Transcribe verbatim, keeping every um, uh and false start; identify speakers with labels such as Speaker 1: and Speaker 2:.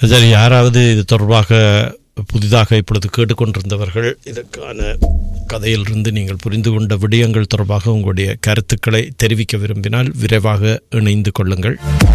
Speaker 1: சரி, யாராவது இது தொடர்பாக புதிதாக இப்பொழுது கேட்டுக்கொண்டிருந்தவர்கள் இதற்கான கதையிலிருந்து நீங்கள் புரிந்து கொண்ட விடயங்கள் தொடர்பாக உங்களுடைய கருத்துக்களை தெரிவிக்க விரும்பினால் விரைவாக இணைந்து கொள்ளுங்கள்.